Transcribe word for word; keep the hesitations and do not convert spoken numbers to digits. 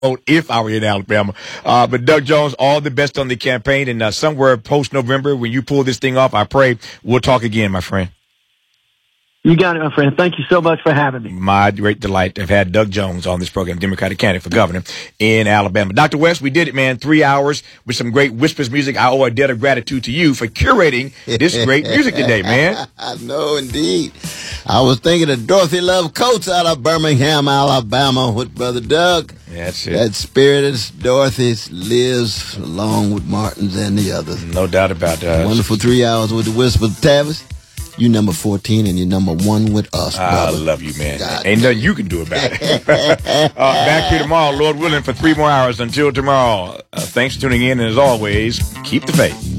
vote if I were in Alabama. Uh, but Doug Jones, all the best on the campaign. And uh, somewhere post-November, when you pull this thing off, I pray we'll talk again, my friend. You got it, my friend. Thank you so much for having me. My great delight to have had Doug Jones on this program, Democratic candidate for governor in Alabama. Doctor West, we did it, man. Three hours with some great Whispers music. I owe a debt of gratitude to you for curating this great music today, man. I know, indeed. I was thinking of Dorothy Love Coates out of Birmingham, Alabama, with Brother Doug. That's it. That spirit of Dorothy's lives along with Martin's and the others. No doubt about that. Wonderful three hours with the Whispers. Tavis, you number fourteen and you number one with us, brother. I love you, man. God. Ain't nothing you can do about it. uh, back here tomorrow, Lord willing, for three more hours. Until tomorrow, uh, thanks for tuning in. And as always, keep the faith.